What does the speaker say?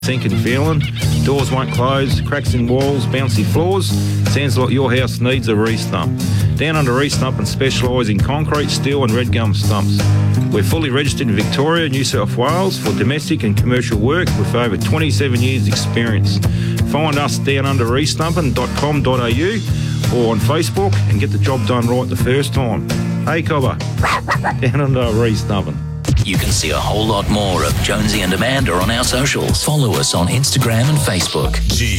Thinking feeling, doors won't close, cracks in walls, bouncy floors. Sounds like your house needs a re-stump. Down Under Re-Stump and specialise in concrete, steel and red gum stumps. We're fully registered in Victoria, New South Wales for domestic and commercial work with over 27 years experience. Find us downunderrestumping.com.au or on Facebook and get the job done right the first time. Hey Cobber, Down Under Re-Stumping. You can see a whole lot more of Jonesy and Amanda on our socials. Follow us on Instagram and Facebook.